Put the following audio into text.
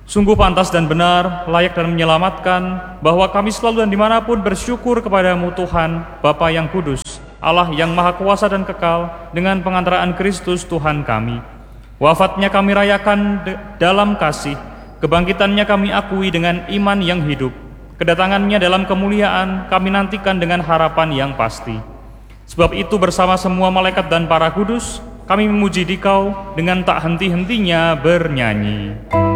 Sungguh pantas dan benar, layak dan menyelamatkan, bahwa kami selalu dan dimanapun bersyukur kepadamu Tuhan, Bapa yang kudus, Allah yang maha kuasa dan kekal, dengan pengantaraan Kristus Tuhan kami. Wafatnya kami rayakan dalam kasih, kebangkitannya kami akui dengan iman yang hidup, kedatangannya dalam kemuliaan kami nantikan dengan harapan yang pasti. Sebab itu bersama semua malaikat dan para kudus, kami memuji Dikau dengan tak henti-hentinya bernyanyi.